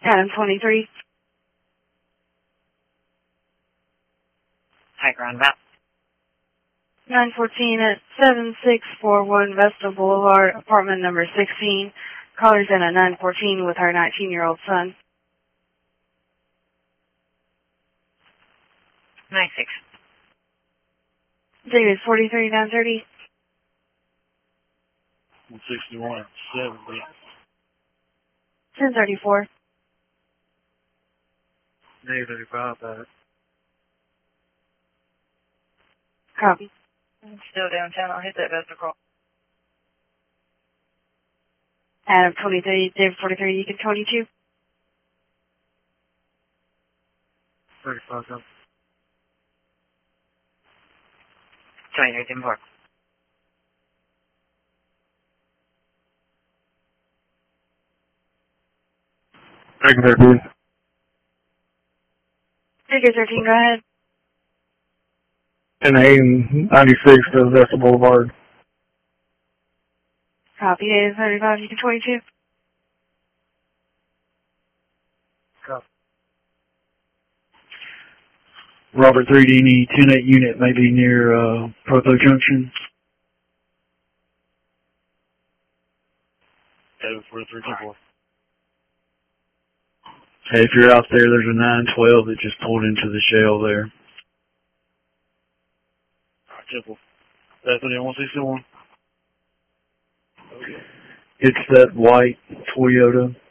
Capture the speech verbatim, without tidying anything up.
Adam twenty-three. High ground map. nine fourteen at seven six four one Vestal Boulevard, apartment number sixteen. Caller's in at nine fourteen with her nineteen-year-old son. nine six. David forty-three nine thirty. one sixty-one seventy. ten thirty-four. Negative thirty-five, back. Copy. I'm still downtown. I'll hit that Vestal call. Adam twenty-three, David forty-three, you can twenty-two. thirty-five, go. twenty-three, ten four. Figure thirteen. Figure thirteen, go ahead. And aim ninety-six to Vestal Boulevard. Copy. David thirty-five, you can twenty-two. Copy. Robert three D, any ten eight unit may be near uh, Proto Junction. David forty-three, ten four. Hey, if you're out there, there's a nine twelve that just pulled into the shell there. Temple. That's the one sixty-one. Okay. It's that white Toyota.